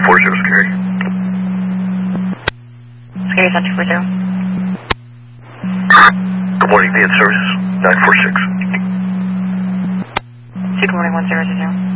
940, Scary. Scary Center 40. Good morning, VN Services, 946. Good morning, 1000.